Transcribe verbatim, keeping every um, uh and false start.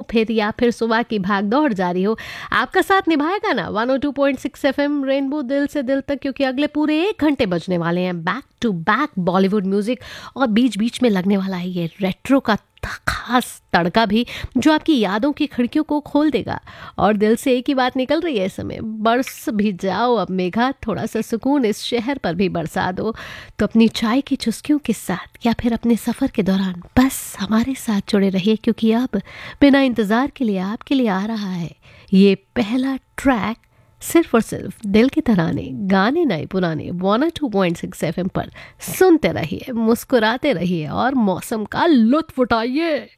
फिर या फिर सुबह की भाग दौड़ जारी हो, आपका साथ निभाएगा ना one O two point six FM rainbow दिल से दिल तक, क्योंकि अगले पूरे एक घंटे बजने वाले हैं back to back Bollywood music, और बीच बीच में लगने वाला है ये रेट्रो का खास तड़का भी, जो आपकी यादों की खिड़कियों को खोल देगा। और दिल से एक ही बात निकल रही है इस समय, बरस भी जाओ अब मेघा, थोड़ा सा सुकून इस शहर पर भी बरसा दो। तो अपनी चाय की चुस्कियों के साथ या फिर अपने सफ़र के दौरान बस हमारे साथ जुड़े रहिए, क्योंकि अब बिना इंतज़ार के लिए आपके लिए आ रहा है ये पहला ट्रैक, सिर्फ और सिर्फ दिल के तराने, गाने नए पुराने, one two point six F M पर सुनते रहिए, मुस्कुराते रहिए और मौसम का लुत्फ उठाइए।